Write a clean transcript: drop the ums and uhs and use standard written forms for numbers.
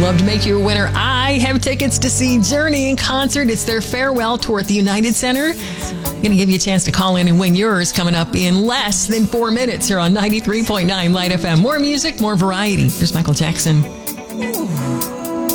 Love to make you a winner. I have tickets to see Journey in concert. It's their farewell tour at the United Center. I'm going to give you a chance to call in and win yours coming up in less than 4 minutes here on 93.9 Light FM. More music, more variety. Here's Michael Jackson. Ooh.